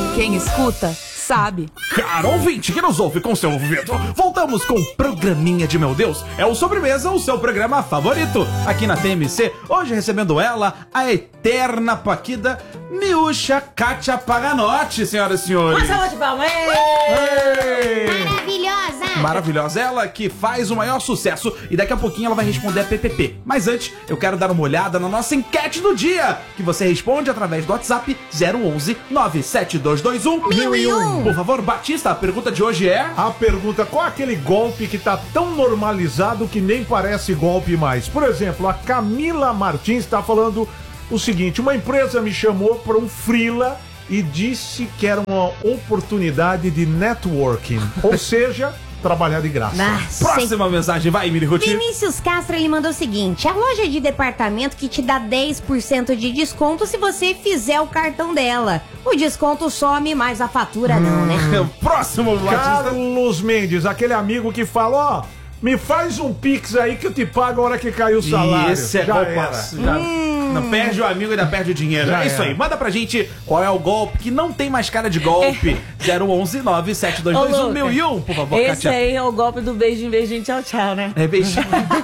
Quem escuta, sabe. Caro ouvinte que nos ouve com seu ouvido, voltamos com o Programinha de Meu Deus. É o Sobremesa, o seu programa favorito. Aqui na TMC, hoje recebendo ela, a eterna paquida Miúcha Kátia Paganotti, senhoras e senhores. Uma salva de palmas. Maravilhosa! Maravilhosa, ela que faz o maior sucesso e daqui a pouquinho ela vai responder a PPP. Mas antes, eu quero dar uma olhada na nossa enquete do dia, que você responde através do WhatsApp 011 97221 1001. Por favor, Batista, a pergunta de hoje é... A pergunta, qual é aquele golpe que tá tão normalizado que nem parece golpe mais? Por exemplo, a Camila Martins está falando o seguinte: uma empresa me chamou para um freela e disse que era uma oportunidade de networking, ou seja, trabalhar de graça. Próxima mensagem, vai, Miri Ruti. Vinícius Castro, ele mandou o seguinte: a loja de departamento que te dá 10% de desconto se você fizer o cartão dela. O desconto some, mas a fatura não, né? Próximo, Batista. Carlos Mendes, aquele amigo que fala, ó, me faz um pix aí que eu te pago a hora que caiu o salário. Esse é golpaço. Não perde o amigo e ainda perde o dinheiro. Já é isso era. aí, manda pra gente qual é o golpe que não tem mais cara de golpe. 011 97221 1001, por favor, Esse Kátia. aí é o golpe do beijinho, beijinho, tchau, tchau, né? É beijinho.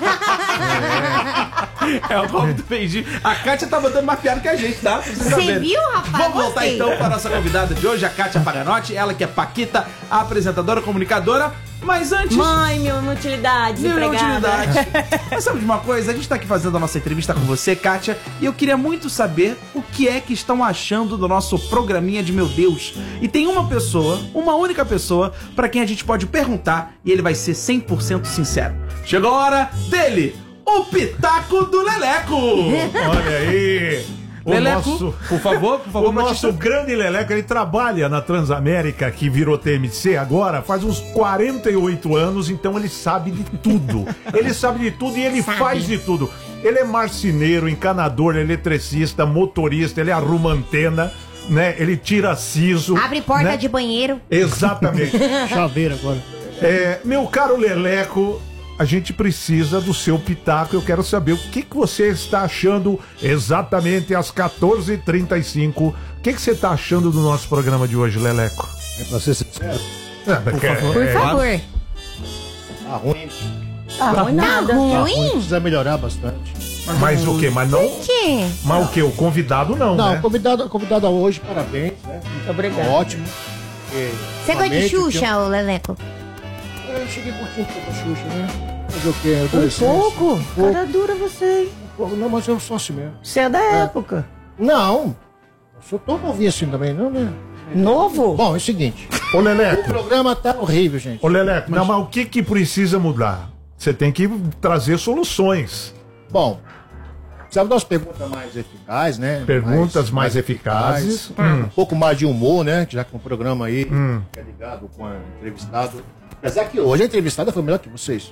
É o golpe do beijinho. A Kátia tá mandando mais piada que a gente, tá? Você viu, rapaz? Vamos voltar Gostei. então para a nossa convidada de hoje, a Kátia Paganotti. Ela que é Paquita, a apresentadora, comunicadora. Mas antes... Mãe, mil inutilidades, Mil empregada. inutilidades. Mas sabe de uma coisa? A gente tá aqui fazendo a nossa entrevista com você, Kátia, e eu queria muito saber o que é que estão achando do nosso programinha de Meu Deus. E tem uma pessoa, uma única pessoa, pra quem a gente pode perguntar e ele vai ser 100% sincero. Chegou a hora dele, o Pitaco do Leleco. Olha aí. Leleco, por favor, O Batista. nosso grande Leleco, ele trabalha na Transamérica, que virou TMC agora, faz uns 48 anos, então ele sabe de tudo. Ele sabe de tudo e ele faz de tudo. Ele é marceneiro, encanador, eletricista, motorista, ele arruma antena, né? Ele tira siso. Abre porta né? de banheiro. Exatamente. Chaveiro agora. Meu caro Leleco, a gente precisa do seu pitaco. Eu quero saber o que você está achando exatamente às 14h35. O que você está achando do nosso programa de hoje, Leleco? É pra ser sincero, Por favor. tá ruim. Tá ruim nada. Tá ruim, Ruim? precisa melhorar bastante. Mas o quê? Mas não. Que? Mas o quê? O convidado não, Não, né? convidado hoje, parabéns, né? Muito obrigada. Ótimo. Você gosta de Xuxa, ô Leleco? Eu cheguei curtindo um pouco a Xuxa, né? Fazer o quê? Um Adolescência. pouco? Cara dura você, hein? Um pouco. Não, mas eu sou assim mesmo. Você é da época. Não. Eu sou tão novinho assim também, não, né? Novo? Bom, é o seguinte. Ô, O Leleco. programa tá horrível, gente. Ô, Leleco, não, mas o que precisa mudar? Você tem que trazer soluções. Bom, precisamos das perguntas mais eficazes, né? Perguntas mais eficazes. Um pouco mais de humor, né? Já que um programa aí é ligado com a entrevistado. Apesar que hoje a entrevistada foi melhor que vocês.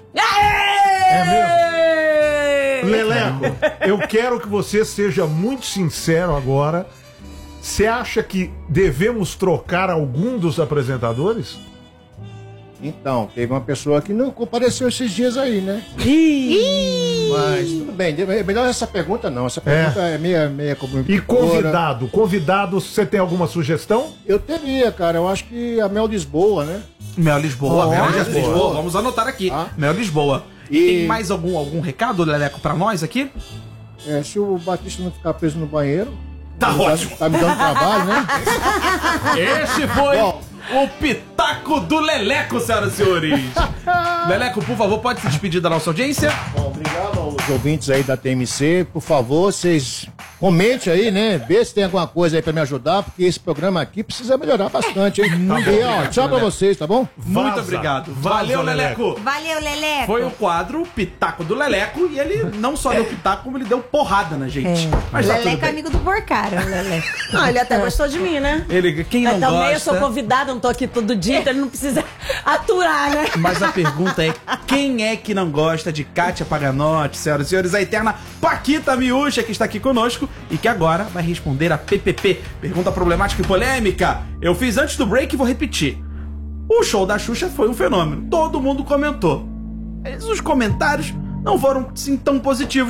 É mesmo? Leleco, eu quero que você seja muito sincero agora. Você acha que devemos trocar algum dos apresentadores? Então, teve uma pessoa que não compareceu esses dias aí, né? Mas tudo bem, é melhor essa pergunta não. Essa pergunta é meia E convidado, você tem alguma sugestão? Eu teria, cara. Eu acho que a Mel Lisboa, né? Mel Lisboa, Mel Lisboa. Vamos anotar aqui. Ah. Mel Lisboa. E- Tem mais algum recado, Leleco, pra nós aqui? Se o Batista não ficar preso no banheiro. Tá ele ótimo. Tá me dando trabalho, né? Esse foi Bom. o Pitaco do Leleco, senhoras e senhores. Leleco, por favor, pode se despedir da nossa audiência? Bom, obrigado aos ouvintes aí da TMC. Por favor, vocês comentem aí, né? Vê se tem alguma coisa aí pra me ajudar, porque esse programa aqui precisa melhorar bastante, hein? E, ó, tchau pra vocês, tá bom? Muito Vaza. obrigado. Vaza, Valeu, Leleco. Leleco. Valeu, Leleco. Foi o quadro Pitaco do Leleco e ele não só deu pitaco, como ele deu porrada na gente. Mas tá tudo Leleco é bem. amigo do Porcara, o Leleco. Não, ele até gostou de mim, né? Ele, quem não Mas também eu gosta... sou convidada, não tô aqui todo dia, então ele não precisa aturar, né? Mas a pergunta é, quem é que não gosta de Kátia Paganotti, senhoras e senhores, a eterna Paquita Miúcha, que está aqui conosco e que agora vai responder a PPP, pergunta problemática e polêmica. Eu fiz antes do break e vou repetir. O show da Xuxa foi um fenômeno, todo mundo comentou. Mas os comentários não foram, assim, tão positivos.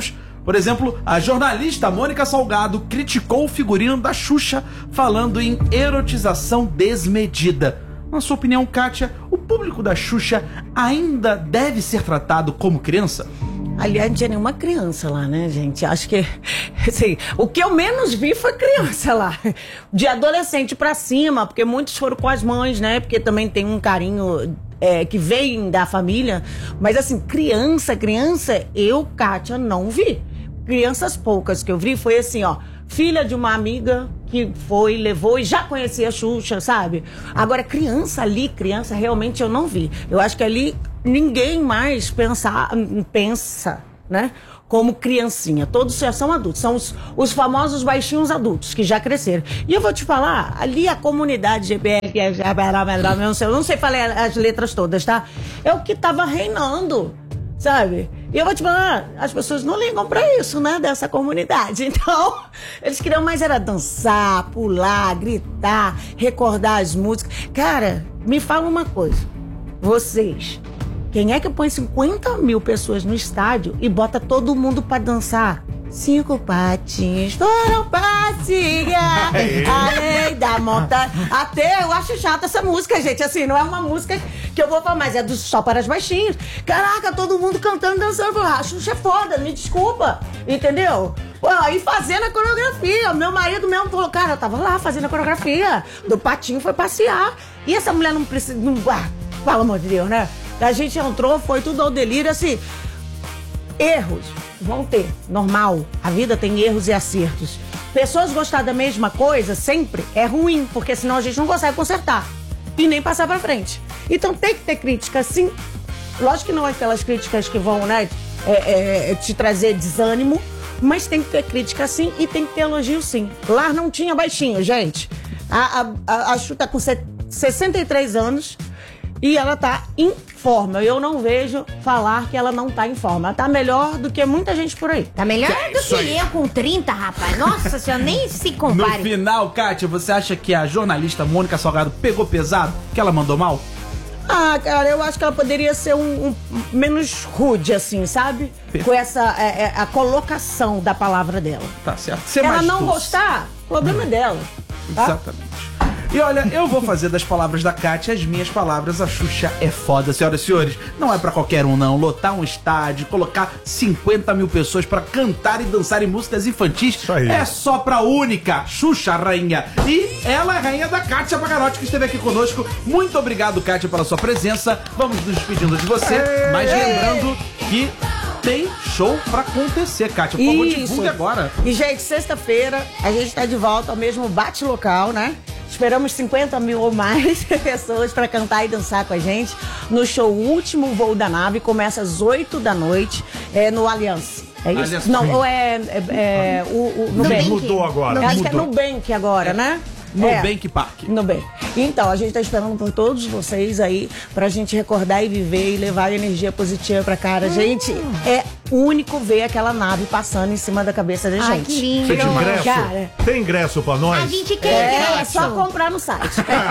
Por exemplo, a jornalista Mônica Salgado criticou o figurino da Xuxa, falando em erotização desmedida. Na sua opinião, Kátia, o público da Xuxa ainda deve ser tratado como criança? Aliás, não tinha nenhuma criança lá, né, gente? Acho que, assim, o que eu menos vi foi criança lá. De adolescente pra cima, porque muitos foram com as mães, né? Porque também tem um carinho que vem da família. Mas, assim, criança, eu, Kátia, não vi. Crianças poucas que eu vi foi assim, ó, filha de uma amiga que foi, levou e já conhecia a Xuxa, sabe? Agora, criança, realmente eu não vi. Eu acho que ali ninguém mais pensa, né? Como criancinha. Todos já são adultos. São os famosos baixinhos adultos, que já cresceram. E eu vou te falar, ali a comunidade GBL, eu não sei falar as letras todas, tá? É o que tava reinando, sabe? E eu vou te falar, as pessoas não ligam pra isso, né? Dessa comunidade. Então, eles queriam mais era dançar, pular, gritar, recordar as músicas. Cara, me fala uma coisa. Vocês, quem é que põe 50 mil pessoas no estádio e bota todo mundo pra dançar? 5 patins foram passear além da montanha. Até eu acho chata essa música, gente. Assim, não é uma música que eu vou falar, mas é só para as baixinhas. Caraca, todo mundo cantando, dançando. A Xuxa é foda, me desculpa. Entendeu? Pô, aí fazendo a coreografia. Meu marido mesmo falou, cara, eu tava lá fazendo a coreografia. Do patinho foi passear. E essa mulher não precisa... pelo amor de Deus, né? A gente entrou, foi tudo ao delírio, assim... Erros vão ter, normal. A vida tem erros e acertos. Pessoas gostar da mesma coisa sempre é ruim, porque senão a gente não consegue consertar e nem passar pra frente. Então tem que ter crítica, sim. Lógico que não é aquelas críticas que vão, né, te trazer desânimo, mas tem que ter crítica, sim, e tem que ter elogio, sim. Lá não tinha baixinho, gente. A Xuxa tá com 63 anos e ela tá em forma. Eu não vejo falar que ela não tá em forma. Ela tá melhor do que muita gente por aí. Tá melhor do que eu com 30, rapaz. Nossa senhora, nem se compare. No final, Kátia, você acha que a jornalista Mônica Salgado pegou pesado? Que ela mandou mal? Ah, cara, eu acho que ela poderia ser menos rude, assim, sabe? Com essa a colocação da palavra dela. Tá certo. Se ela não gostar, o problema é dela. Tá? Exatamente. E olha, eu vou fazer das palavras da Kátia as minhas palavras. A Xuxa é foda, senhoras e senhores. Não é pra qualquer um, não. Lotar um estádio, colocar 50 mil pessoas pra cantar e dançar em músicas infantis é só pra única Xuxa Rainha. E ela é a rainha da Kátia Pagarotti, que esteve aqui conosco. Muito obrigado, Kátia, pela sua presença. Vamos nos despedindo de você, mas lembrando que tem show pra acontecer, Kátia. Por favor, divulgue agora. E, gente, sexta-feira a gente tá de volta ao mesmo bate-local, né? Esperamos 50 mil ou mais pessoas para cantar e dançar com a gente no show Último Voo da Nave. Começa às 8 da noite no Allianz. É isso? Aliás, não, ou o Nubank. Mudou agora. Acho que é Nubank agora, né? Nubank Park. Nubank. Então, a gente tá esperando por todos vocês aí pra gente recordar e viver e levar energia positiva pra cara. Gente, é único ver aquela nave passando em cima da cabeça da gente. Ai, que lindo. Tem ingresso? Cara, Tem ingresso pra nós? A gente quer é só comprar no site.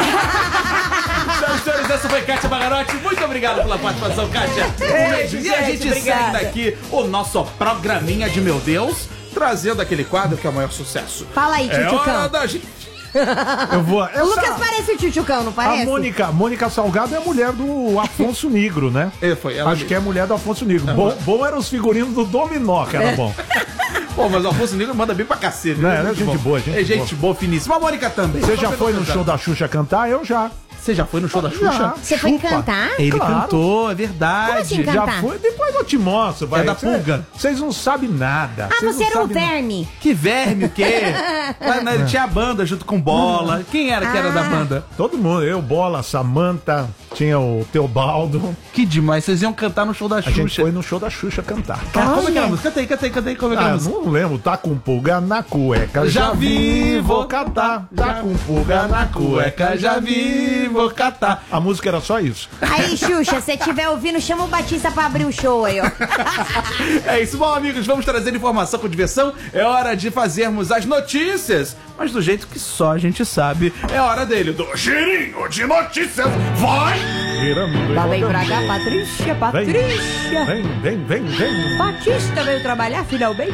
Senhoras e senhores, essa foi Kátia Pagarotti. Muito obrigado pela participação, Kátia. Um beijo. E a gente segue daqui o nosso programinha de Meu Deus, trazendo aquele quadro que é o maior sucesso. Fala aí, É hora Tchutchucão. da gente. O Lucas parece o Tchutchucão, não parece? A Mônica Salgado é a mulher do Afonso Negro, né? Foi ela Acho mesmo. que é a mulher do Afonso Negro. Bom eram os figurinos do Dominó, que era bom. Pô, mas o Afonso Negro manda bem pra cacete. Não, é gente boa, gente É gente boa, finíssima. A Mônica também. Você já foi no show da Xuxa cantar? Eu já. Você já foi no show da Xuxa? Você foi cantar? Ele Claro. cantou, é verdade. Como assim, Já cantar? foi, depois eu te mostro. Vai. É da Pulga. Vocês não sabem nada. Ah, Vocês você não era um sabem nada. verme. Que verme, o quê? Ele tinha a banda junto com Bola. Quem era que era da banda? Todo mundo, eu, Bola, Samanta, tinha o Teobaldo. Que demais, vocês iam cantar no show da A gente Xuxa. foi no show da Xuxa cantar. Cara, como é que era a música? Canta aí, como é que era a Ah, música? não lembro, tá com pulga na cueca. Já vi, vou catar. Tá com pulga na cueca. já vi, vou catar. A música era só isso. Aí, Xuxa, se você estiver ouvindo, chama o Batista pra abrir o show aí, ó. É isso, bom, amigos, vamos trazer informação com diversão. É hora de fazermos as notícias, mas do jeito que só a gente sabe. É hora dele, do Girinho de Notícias. Vai! girando. Lá vem rodando. pra cá, Patrícia. Vem. Batista veio trabalhar finalmente.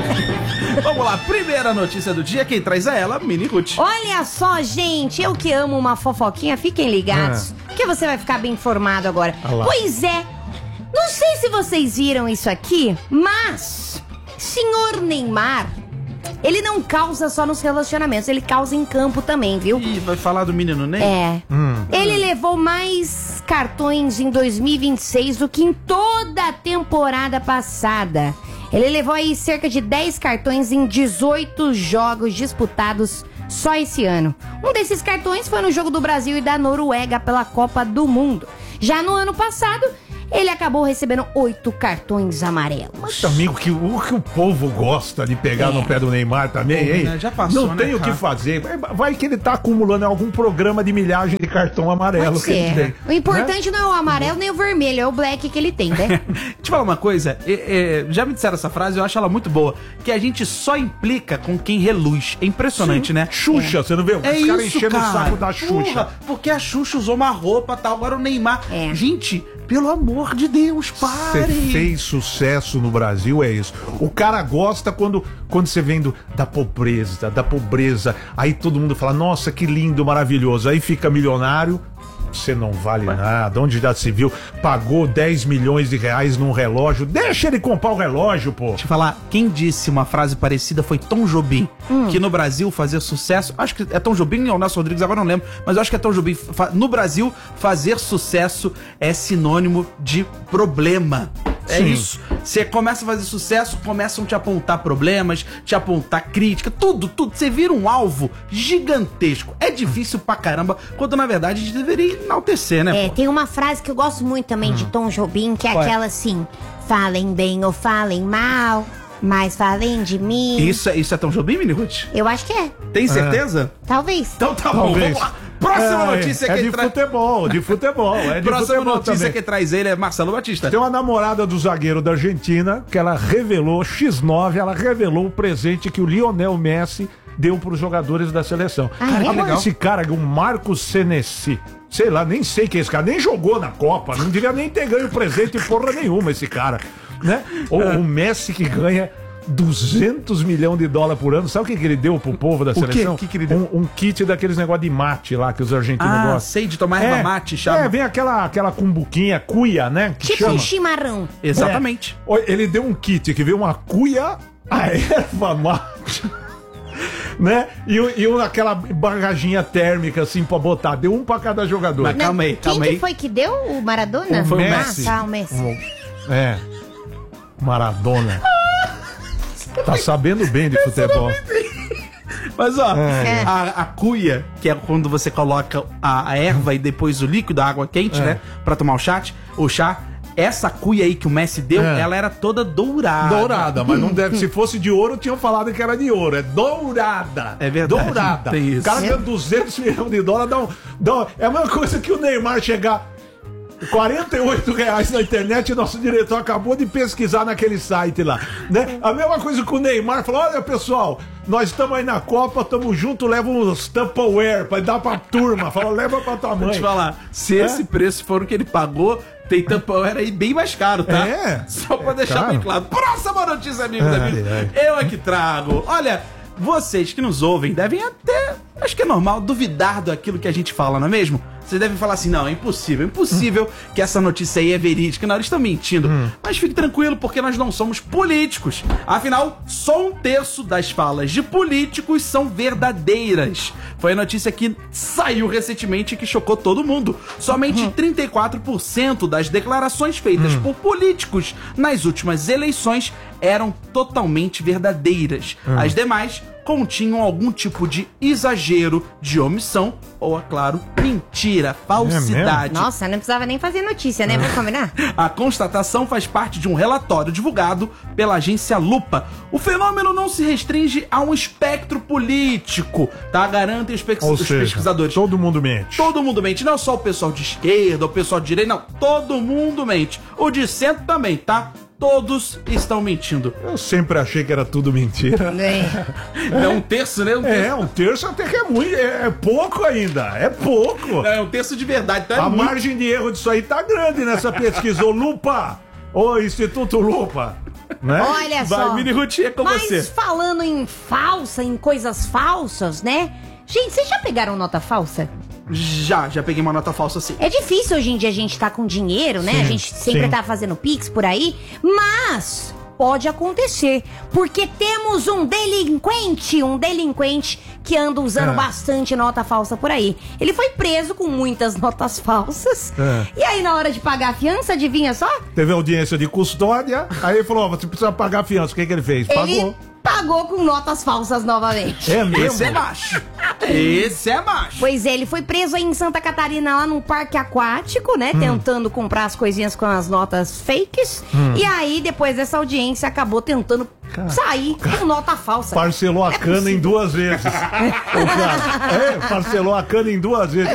Vamos lá, primeira notícia do dia, quem traz é ela, Mini Ruth. Olha só, gente, eu que amo uma fofoquinha, fiquem ligados, que você vai ficar bem informado agora. lá. Pois é, não sei se vocês viram isso aqui, mas senhor Neymar, ele não causa só nos relacionamentos, ele causa em campo também, viu? Ih, vai falar do menino Ney? É. Ele levou mais cartões em 2026 do que em toda a temporada passada. Ele levou aí cerca de 10 cartões em 18 jogos disputados só esse ano. Um desses cartões foi no jogo do Brasil e da Noruega pela Copa do Mundo. Já no ano passado, ele acabou recebendo 8 cartões amarelos. Mas, amigo, o que o povo gosta de pegar no pé do Neymar também, hein? Né? Já passou, não tem né, o que cara? fazer. Vai que ele tá acumulando algum programa de milhagem de cartão amarelo Pode que ele ser. tem. O importante não é o amarelo nem o vermelho, é o black que ele tem, né? Deixa eu falar uma coisa, já me disseram essa frase, eu acho ela muito boa, que a gente só implica com quem reluz. É impressionante, né? Xuxa, você não vê? Os É caras isso, enchendo cara. o saco da Xuxa. Porra, porque a Xuxa usou uma roupa tal, agora o Neymar. É. Gente, pelo amor de Deus, Você pare. fez sucesso no Brasil, é isso. O cara gosta quando você vem da pobreza. Aí todo mundo fala, nossa, que lindo, maravilhoso. Aí fica milionário. Você não vale nada. Onde já se viu? Pagou 10 milhões de reais num relógio. Deixa ele comprar o relógio, pô. Deixa eu falar, quem disse uma frase parecida foi Tom Jobim, que no Brasil fazia sucesso, acho que é Tom Jobim ou Nelson Rodrigues, agora não lembro, mas eu acho que é Tom Jobim. No Brasil, fazer sucesso é sinônimo de problema. É Sim. isso. Você começa a fazer sucesso, começam a te apontar problemas, te apontar crítica, tudo. Você vira um alvo gigantesco. É difícil pra caramba, quando na verdade a gente deveria enaltecer, né? É, pô? tem uma frase que eu gosto muito também de Tom Jobim, que é Qual é? aquela assim: falem bem ou falem mal, mas falem de mim. Isso é Tom Jobim, Mini Ruth? Eu acho que é. Tem certeza? Talvez. Então tá bom, Talvez. vamos lá. Próxima notícia é que de futebol, de futebol. É de Próxima futebol notícia também. que traz ele é Marcelo Batista. Tem uma namorada do zagueiro da Argentina que ela revelou, X9, ela revelou o presente que o Lionel Messi deu para os jogadores da seleção. Ah, é? Como Legal. esse cara, o Marcos Senesi, sei lá, nem sei quem é esse cara, nem jogou na Copa, não devia nem ter ganho presente porra nenhuma esse cara, né? O Messi que ganha 200 milhões de dólares por ano, sabe o que ele deu pro povo da quê? seleção? O que ele deu? Um kit daqueles negócios de mate lá que os argentinos gostam. Sei de tomar erva mate, chama. Vem aquela cumbuquinha, cuia, né? Que Tipo chama. um chimarrão. Exatamente. Ele deu um kit que veio uma cuia, a erva mate, né? E aquela bagaginha térmica assim pra botar. Deu um pra cada jogador. Mas calma aí, Quem calma que aí. foi que deu? O Maradona? Foi o Ah, Messi. tá, o Messi. É. Maradona. Tá sabendo bem de futebol. Mas ó, É. a cuia, que é quando você coloca a erva e depois o líquido, a água quente, né? Pra tomar o chá. Essa cuia aí que o Messi deu, ela era toda dourada. Dourada, mas não deve. Se fosse de ouro, tinham falado que era de ouro. É dourada. É verdade, Dourada. tem isso. O cara ganha 200 milhões de dólares, é a mesma coisa que o Neymar chegar. R$48 na internet, nosso diretor acabou de pesquisar naquele site lá, né? A mesma coisa que o Neymar falou, olha pessoal, nós estamos aí na Copa, estamos juntos, leva uns Tupperware pra dar pra turma, fala, leva pra tua mãe. Vou te falar, se esse preço for o que ele pagou, tem Tupperware aí bem mais caro, tá? É. Só pra É deixar caro. bem claro. Próxima notícia, amigos, amigos. Eu aqui trago. Olha, vocês que nos ouvem devem até, acho que é normal, duvidar daquilo que a gente fala, não é mesmo? Vocês devem falar assim, não, é impossível que essa notícia aí é verídica. Não, eles estão mentindo. Mas fique tranquilo, porque nós não somos políticos. Afinal, só 1/3 das falas de políticos são verdadeiras. Foi a notícia que saiu recentemente e que chocou todo mundo. Somente 34% das declarações feitas por políticos nas últimas eleições eram totalmente verdadeiras. As demais continham algum tipo de exagero, de omissão ou, é claro, mentira, falsidade. Nossa, não precisava nem fazer notícia, né? Vamos combinar? A constatação faz parte de um relatório divulgado pela agência Lupa. O fenômeno não se restringe a um espectro político, tá? Garantem os Ou os seja, pesquisadores. todo mundo mente. Todo mundo mente, não só o pessoal de esquerda, o pessoal de direita, não. Todo mundo mente. O de centro também, tá? Todos estão mentindo. Eu sempre achei que era tudo mentira. É um terço, né? Um terço até que é muito. É pouco ainda. É pouco. Não, é um terço de verdade. Então A margem de erro disso aí tá grande nessa pesquisa. Ô, Lupa! Ô, Instituto Lupa! Né? Olha Vai, só. Mini Ruth, é com Mas você. falando em falsa, em coisas falsas, né? Gente, vocês já pegaram nota falsa? Já peguei uma nota falsa assim. É difícil hoje em dia a gente tá com dinheiro, né? Sim, A gente sempre sim. tá fazendo Pix por aí, mas pode acontecer, porque temos um delinquente que anda usando bastante nota falsa por aí. Ele foi preso com muitas notas falsas. E aí, na hora de pagar a fiança, adivinha só? Teve audiência de custódia. Aí ele falou: você precisa pagar a fiança. O que ele fez? Pagou. Ele pagou com notas falsas novamente. É mesmo? Esse é macho. Esse é macho. Pois é, ele foi preso aí em Santa Catarina, lá num parque aquático, né? Tentando comprar as coisinhas com as notas fakes. E aí, depois dessa audiência, acabou tentando sair com nota falsa. Parcelou a cana em 2 vezes. O cara. Parcelou a cana em 2 vezes.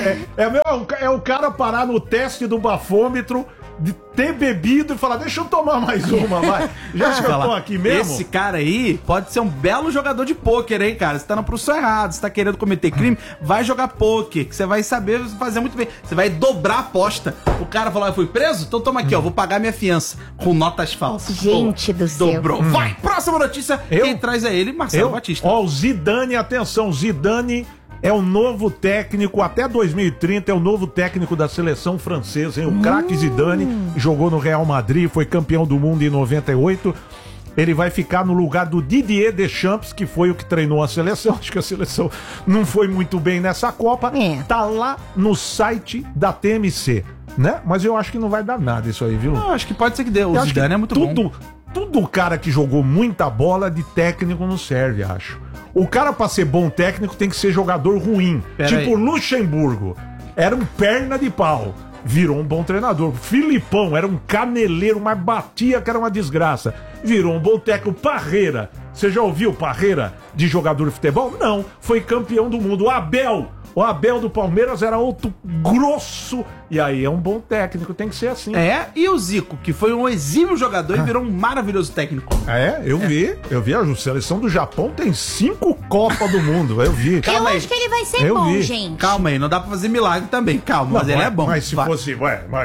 É o cara parar no teste do bafômetro, de ter bebido e falar: deixa eu tomar mais uma, vai. Já que eu tô aqui mesmo. Esse cara aí pode ser um belo jogador de pôquer, hein, cara? Você tá no professor errado, você tá querendo cometer crime, vai jogar pôquer, que você vai saber fazer muito bem. Você vai dobrar a aposta. O cara falou: eu fui preso? Então toma aqui, ó, vou pagar minha fiança com notas falsas. Gente do céu. Dobrou. Vai, próxima notícia. Quem traz é ele, Marcelo Batista. Ó, o Zidane, atenção, Zidane é o novo técnico, até 2030 é o novo técnico da seleção francesa, hein? O craque Zidane jogou no Real Madrid, foi campeão do mundo em 98. Ele vai ficar no lugar do Didier Deschamps, que foi o que treinou a seleção. Acho que a seleção não foi muito bem nessa Copa. Tá lá no site da TMC, né? Mas eu acho que não vai dar nada isso aí, viu? Eu acho que pode ser que dê. O Zidane é muito bom. Tudo cara que jogou muita bola de técnico não serve, acho. O cara, pra ser bom técnico, tem que ser jogador ruim. Tipo Luxemburgo. Era um perna de pau. Virou um bom treinador. Filipão era um caneleiro, mas batia que era uma desgraça. Virou um bom técnico. Parreira. Você já ouviu Parreira de jogador de futebol? Não. Foi campeão do mundo. O Abel do Palmeiras era outro grosso. E aí é um bom técnico, tem que ser assim. E o Zico, que foi um exímio jogador e virou um maravilhoso técnico. Eu vi. A seleção do Japão tem 5 Copas do Mundo. Eu vi. Eu acho que ele vai ser bom, gente. Calma aí, não dá pra fazer milagre também. Calma, mas ele é bom. Mas se fosse...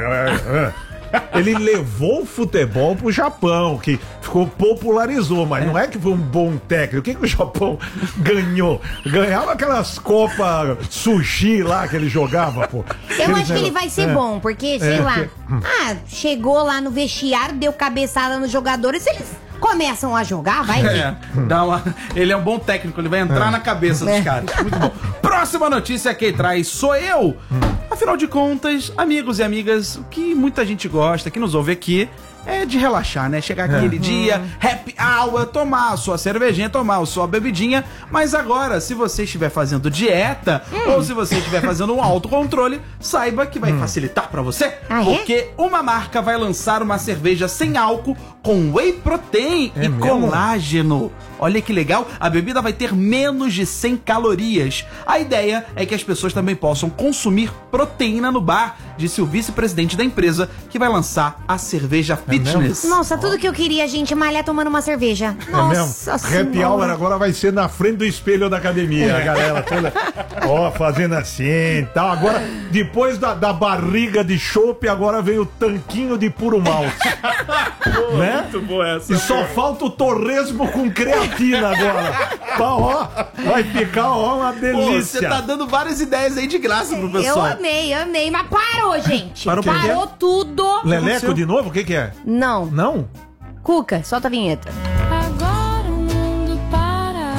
Ele levou o futebol pro Japão, que popularizou, mas não é que foi um bom técnico. O que o Japão ganhou? Ganhava aquelas copas sushi lá que ele jogava, pô. Eu acho que ele vai ser bom, porque, sei lá, chegou lá no vestiário, deu cabeçada nos jogadores, eles começam a jogar, vai ver. Ele é um bom técnico, ele vai entrar na cabeça dos caras. Muito bom. Próxima notícia, quem traz sou eu. Afinal de contas, amigos e amigas, o que muita gente gosta, que nos ouve aqui, é de relaxar, né? Chegar aquele dia, happy hour, tomar a sua cervejinha, tomar a sua bebidinha. Mas agora, se você estiver fazendo dieta, ou se você estiver fazendo um autocontrole, saiba que vai facilitar pra você. Porque uma marca vai lançar uma cerveja sem álcool com whey protein e colágeno. Olha que legal, a bebida vai ter menos de 100 calorias. A ideia é que as pessoas também possam consumir proteína no bar, disse o vice-presidente da empresa, que vai lançar a cerveja fitness. Nossa, tudo que eu queria, gente, malhar tomando uma cerveja. Nossa senhora. Happy hour agora vai ser na frente do espelho da academia, a galera toda, fazendo assim e tal. Agora, depois da barriga de chopp, agora vem o tanquinho de puro malte. Né? Muito boa essa. E só falta o torresmo com creatina agora. Vai ficar uma delícia. Você tá dando várias ideias aí de graça pro pessoal. Eu amei, mas parou, gente. Parou tudo. Leleco de novo? O que é? Não. Não? Cuca, solta a vinheta. Agora o mundo para.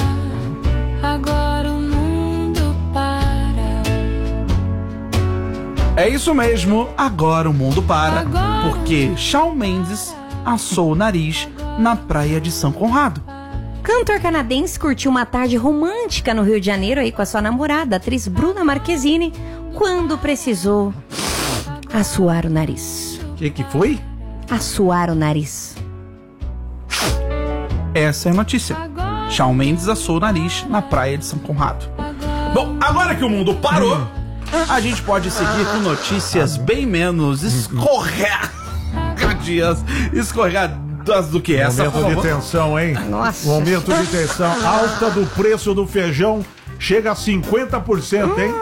Agora o mundo para. É isso mesmo, agora o mundo para, porque Shawn Mendes assou o nariz na praia de São Conrado. Cantor canadense curtiu uma tarde romântica no Rio de Janeiro aí com a sua namorada, a atriz Bruna Marquezine, quando precisou assoar o nariz. O que foi? Assoar o nariz. Essa é a notícia. Shawn Mendes assou o nariz na praia de São Conrado. Bom, agora que o mundo parou, a gente pode seguir com notícias bem menos escorregadias do que essa, por Momento de favor. tensão, hein? Nossa. Momento de tensão. Alta do preço do feijão chega a 50%, hein?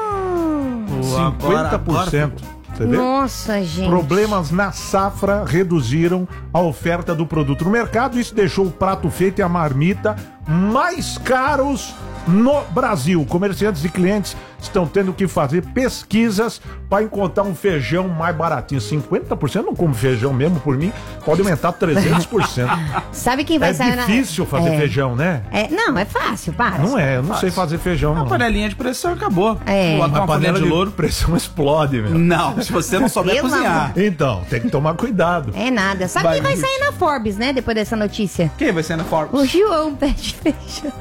50%. Você vê? Nossa, gente. Problemas na safra reduziram a oferta do produto no mercado. Isso deixou o prato feito e a marmita mais caros no Brasil. Comerciantes e clientes estão tendo que fazer pesquisas para encontrar um feijão mais baratinho. 50%? Eu não como feijão mesmo, por mim. Pode aumentar 300%. Sabe quem vai É sair difícil fazer feijão, né? Não, é fácil, para. Não é, eu não sei fazer feijão, Uma não. panelinha de pressão acabou. É. Coloca Uma uma panela de louro. pressão explode, meu. Não, se você não souber Pelo cozinhar. Então, tem que tomar cuidado. É nada. Sabe quem vai sair na Forbes, né? Depois dessa notícia? Quem vai ser na Forbes? O João Pé de Feijão.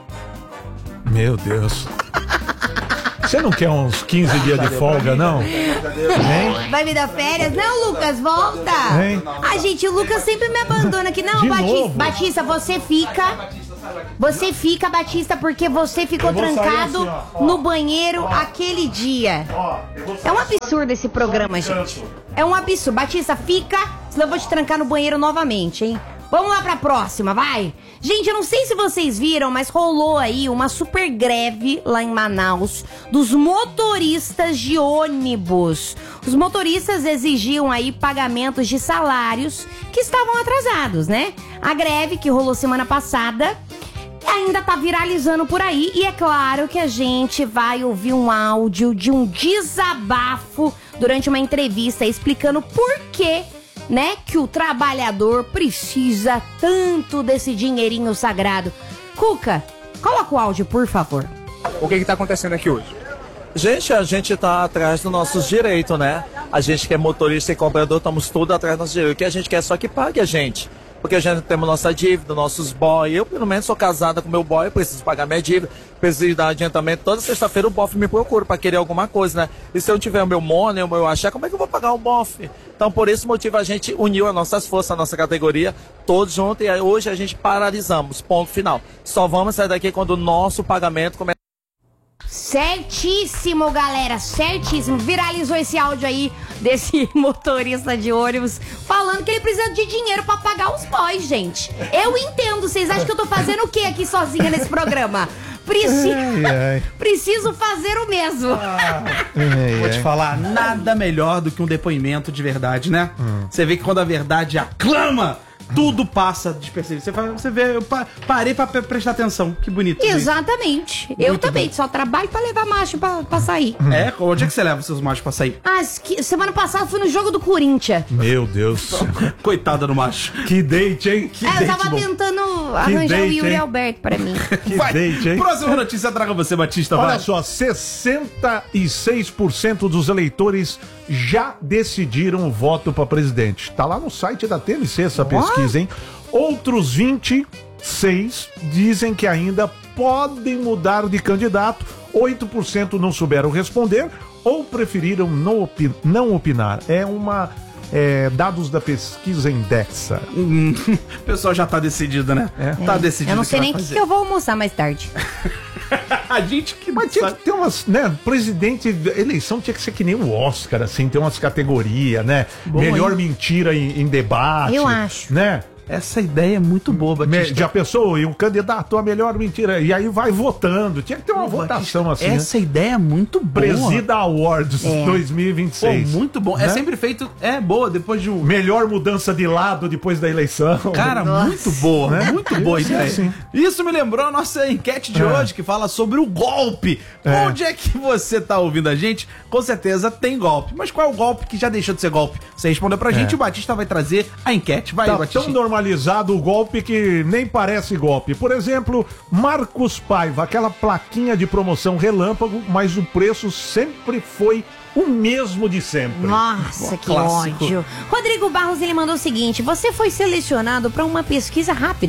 Meu Deus. Você não quer uns 15 dias de folga, não? Hein? Vai me dar férias? Não, Lucas, volta! Hein? Ai, gente, o Lucas sempre me abandona aqui. Não, De Batista, novo? Batista, você fica. Você fica, Batista, porque você ficou Eu vou sair trancado assim, ó. no banheiro aquele dia. É um absurdo esse programa, gente. É um absurdo. Batista, fica, senão eu vou te trancar no banheiro novamente, hein? Vamos lá pra próxima, vai! Gente, eu não sei se vocês viram, mas rolou aí uma super greve lá em Manaus dos motoristas de ônibus. Os motoristas exigiam aí pagamentos de salários que estavam atrasados, né? A greve que rolou semana passada ainda tá viralizando por aí e é claro que a gente vai ouvir um áudio de um desabafo durante uma entrevista explicando por que, né, que o trabalhador precisa tanto desse dinheirinho sagrado. Cuca, coloca o áudio, por favor. O que está acontecendo aqui hoje? Gente, a gente tá atrás dos nossos direitos, né? A gente que é motorista e cobrador, estamos todos atrás dos nossos direitos. O que a gente quer é só que pague a gente. Porque a gente temos nossa dívida, nossos boy. Eu, pelo menos, sou casada com meu boy, preciso pagar minha dívida, preciso dar adiantamento. Toda sexta-feira o bofe me procura para querer alguma coisa, né? E se eu tiver o meu money, o meu axé, como é que eu vou pagar o bofe? Então, por esse motivo, a gente uniu as nossas forças, a nossa categoria, todos juntos, e aí, hoje a gente paralisamos, ponto final. Só vamos sair daqui quando o nosso pagamento começar. Certíssimo, galera, certíssimo. Viralizou esse áudio aí desse motorista de ônibus falando que ele precisa de dinheiro pra pagar os boys, gente. Eu entendo, vocês acham que eu tô fazendo o que aqui sozinha nesse programa? Preciso fazer o mesmo. Vou te falar, nada melhor do que um depoimento de verdade, né? Você vê que quando a verdade aclama, tudo passa despercebido. Você vê, eu parei pra prestar atenção. Que bonito. Exatamente. Eu também, só trabalho pra levar macho pra sair. É? Onde é que você leva os seus machos pra sair? Semana passada fui no jogo do Corinthians. Meu Deus. Coitada do macho. Que date, hein? Que Eu tava tentando arranjar o date, Yuri hein? Alberto pra mim. Que Vai. date, hein? Próxima notícia, traga você, Batista. Olha vai. só, 66% dos eleitores já decidiram o voto para presidente. Tá lá no site da TMC essa pesquisa, hein? Outros 26 dizem que ainda podem mudar de candidato. 8% não souberam responder ou preferiram não opinar. Dados da pesquisa Indexa. O pessoal já tá decidido, né? Tá decidido. Eu não sei que nem o vai que fazer. eu vou almoçar mais tarde. A gente que Mas tinha que ter umas, né? Presidente, eleição tinha que ser que nem o Oscar, assim, tem umas categorias, né? Melhor mentira em debate. Eu acho. Né? Essa ideia é muito boa, Batista. Já pensou? E um candidato a melhor mentira. E aí vai votando. Tinha que ter uma votação assim. né? Essa ideia é muito boa. Presida Awards 2026. Pô, muito bom. Né? É sempre feito. É boa depois de um. Melhor mudança de lado depois da eleição. Cara, muito boa, Né? muito boa Isso, ideia. sim. Isso me lembrou a nossa enquete de hoje, que fala sobre o golpe. Onde é que você tá ouvindo a gente? Com certeza tem golpe. Mas qual é o golpe que já deixou de ser golpe? Você respondeu pra gente, o Batista vai trazer a enquete. Vai, Tá Batista. tão normalizado o golpe que nem parece golpe. Por exemplo, Marcos Paiva, aquela plaquinha de promoção relâmpago, mas o preço sempre foi o mesmo de sempre. Nossa, que Clássico. ódio. Rodrigo Barros, ele mandou o seguinte: você foi selecionado para uma pesquisa rápida.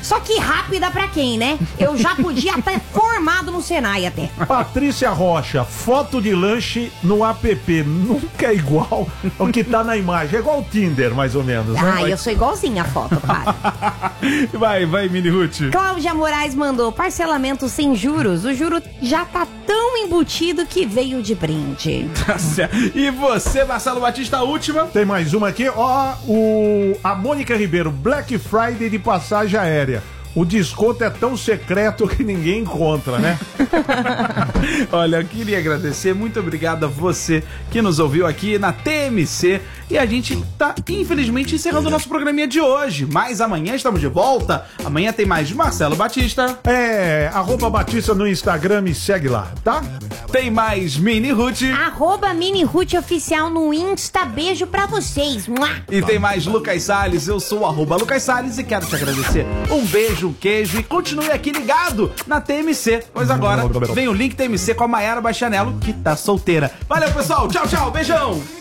Só que rápida pra quem, né? Eu já podia estar formado no Senai até. Patrícia Rocha, foto de lanche no app. Nunca é igual ao que tá na imagem. É igual o Tinder, mais ou menos. Ah, né? eu sou igualzinha a foto, para. Vai, Mini Ruth. Cláudia Moraes mandou parcelamento sem juros. O juro já tá tão embutido que veio de brinde. Tá certo. E você, Marcelo Batista, a última? Tem mais uma aqui, ó, a Mônica Ribeiro, Black Friday de passagem aérea. O desconto é tão secreto que ninguém encontra, né? Olha, eu queria agradecer, muito obrigado a você que nos ouviu aqui na TMC. E a gente tá, infelizmente, encerrando o nosso programinha de hoje. Mas amanhã estamos de volta. Amanhã tem mais de Marcelo Batista. @Batista no Instagram, me segue lá, tá? Tem mais Mini Ruth. @Mini Ruth Oficial no Insta. Beijo pra vocês. E tem mais Lucas Salles. Eu sou o @Lucas Salles e quero te agradecer. Um beijo, um queijo e continue aqui ligado na TMC. Pois agora vem o link TMC com a Mayara Bastianello, que tá solteira. Valeu, pessoal. Tchau, tchau. Beijão.